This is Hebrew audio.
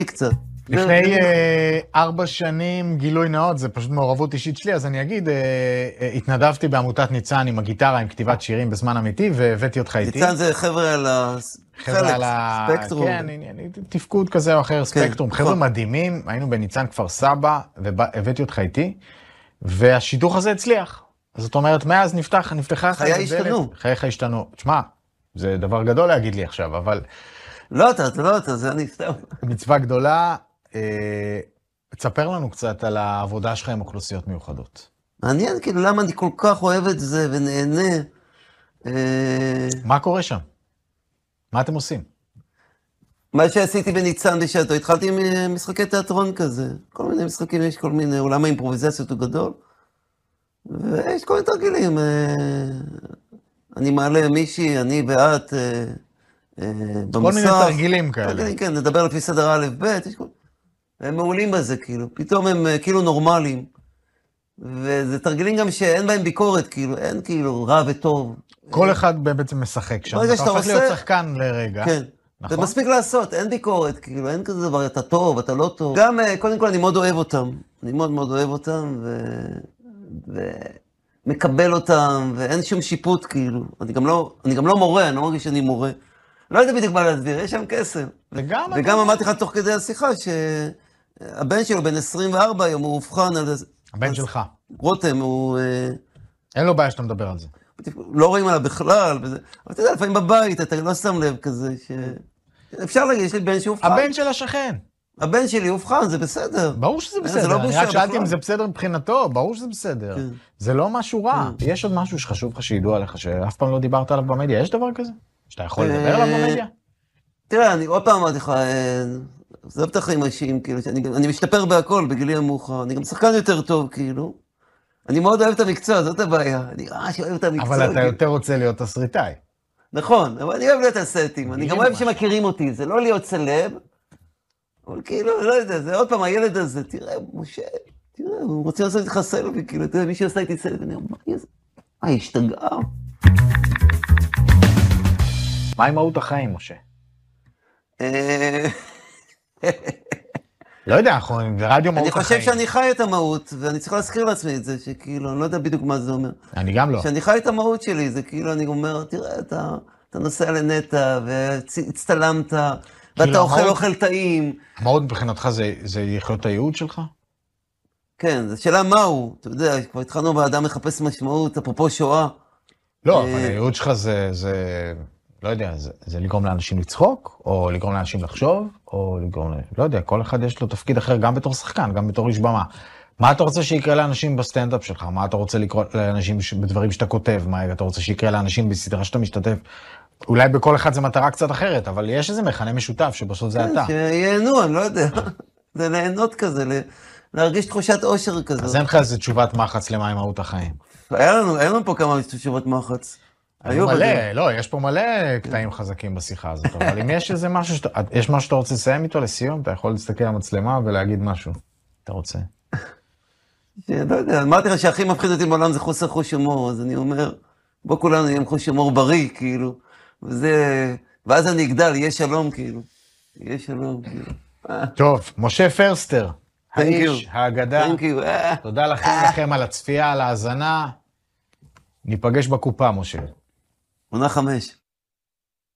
קצת. לפני 4 שנים, גילוי נאות, זה פשוט מעורבות אישית שלי, אז אני אגיד, התנדבתי בעמותת ניצן עם הגיטרה, עם כתיבת שירים בזמן אמיתי, והבאתי אותך איתי. ניצן זה חבר'ה על חבר'ה על ספקטרום. כן, תפקוד כזה או אחר, ספקטרום. חבר'ה מדהימים, היינו בניצן כפר סבא, והבאתי אותך איתי, והשידוך הזה הצליח. זאת אומרת, מאז נפתחה חיי השתנו. חייך השתנו. תשמע, זה דבר גדול להגיד לי עכשיו, אבל... לא אתה, זה אני סתם. מצווה גדולה, תספר לנו קצת על העבודה שלך עם אוכלוסיות מיוחדות. מעניין, כאילו, למה אני כל כך אוהב את זה ונהנה. מה קורה שם? מה אתם עושים? מה שעשיתי בניצן בשעתו, התחלתי עם משחקי תיאטרון כזה. כל מיני משחקים, יש כל מיני, עולם האימפרוביזציות הוא גדול. ויש כל מיני תרגילים. אני מעלה מישהי, אני ואת, במסך. כל מיני תרגילים כאלה. תרגילים, כן, נדבר לפי סדר א', ב', הם מעולים בזה, כאילו. פתאום הם כאילו נורמליים. וזה תרגילים גם שאין בהם ביקורת, כאילו, אין כאילו רע וטוב. כל אחד בעצם משחק שם. אתה הופך להיות שחקן לרגע. כן. נכון? זה מספיק לעשות, אין ביקורת, כאילו, אין כזה דבר, אתה טוב, אתה לא טוב. גם, קודם כל, אני מאוד אוהב אותם. אני מאוד מאוד אוהב אותם, ומקבל אותם, ואין שום שיפוט, כאילו. אני גם לא מורה, אני לא מרגיש שאני מורה. לא יודע בדיוק מה להסביר, יש שם קסם. וגם אמרתי לך תוך כדי השיחה, שהבן שלו, בן 24 היום, הוא הובחן על זה. הבן שלך. רותם, הוא... אין לו בעיה שאתה מדבר על זה. לא רואים עליו בכלל, אבל אתה יודע, לפעמים בבית, אתה לא שם לב כזה, אפשר להגיד, יש לי בן שהובחן. הבן של השכן. הבן שלי הובחן, זה בסדר. ברור שזה בסדר, אני רק שאלתי אם זה בסדר מבחינתו, ברור שזה בסדר. זה לא משהו רע. יש עוד משהו שחשוב לך שידעו עליך, שאף פעם לא דיברת עליו במדיה, יש דבר כזה? שאתה יכול לדבר עליו במדיה? תראה, אני עוד פעם אמרתי לך, זה בטח עם אישיים, כאילו, אני משתפר בהכל, בגילי המאוחר, אני גם שחקן יותר טוב, כאילו. אני מאוד אוהב את המקצוע, זאת הבעיה. אני ממש אוהב את המקצוע. אבל אתה יותר רוצה להיות תסריטאי. נכון, אבל אני אוהב להיות הסטים. אני גם אוהב שמכירים אותי, זה לא להיות סלב, אבל כאילו, לא יודע, זה עוד פעם הילד הזה, תראה, משה, תראה, הוא רוצה לעשות איתך סלבי, כאילו, אתה יודע, מישהו עשה איתי סלבי, אני אומר, מה, השתגעה? מה עם מהות החיים, משה? לא יודע, זה רדיו מהות החיים. אני חושב שאני חי את המהות, ואני צריך להזכיר לעצמי את זה, שכאילו, אני לא יודע בדיוק מה זה אומר. אני גם לא. שאני חי את המהות שלי, זה כאילו, אני אומר, תראה, אתה נוסע לנטע, והצטלמת, ואתה אוכל טעים. המהות מבחינתך זה יכול להיות הייעוד שלך? כן, זו שאלה מהו. אתה יודע, כבר התחלנו באדם מחפש משמעות, אפרופו שואה. לא, אבל הייעוד שלך זה, לא יודע, זה לגרום לאנשים לצחוק, או לגרום לאנשים לחשוב, או לגרום, לא יודע, כל אחד יש לו תפקיד אחר, גם בתור שחקן, גם בתור איש במה. מה אתה רוצה שיקרה לאנשים בסטנדאפ שלך? מה אתה רוצה לקרוא לאנשים בדברים שאתה כותב? מה אתה רוצה שיקרה לאנשים בסדרה שאתה משתתף? אולי בכל אחד זה מטרה קצת אחרת, אבל יש איזה מכנה משותף שבסוף זה אתה. שיהנו, אני לא יודע. זה ליהנות כזה, להרגיש תחושת אושר כזה. אז אין לך איזה תשובת מחץ למה עם מהות החיים. היה לנו פה כמה תשובות מחץ. היו מלא, לא, יש פה מלא קטעים חזקים בשיחה הזאת, אבל אם יש איזה משהו, יש משהו שאתה רוצה לסיים איתו לסיום, אתה יכול להסתכל על המצלמה ולהגיד משהו. אתה רוצה? לא יודע, אמרתי לך שהכי מפחיד אותי בעולם זה חוסר חוש הומור, אז אני אומר, בוא כולנו נהיה עם חוש הומור בריא, כאילו, ואז אני אגדל, יהיה שלום, כאילו. יהיה שלום, כאילו. טוב, משה פרסטר, האיש, האגדה. תודה לכם על הצפייה, על ההאזנה. ניפגש בקופה, משה. עונה 5.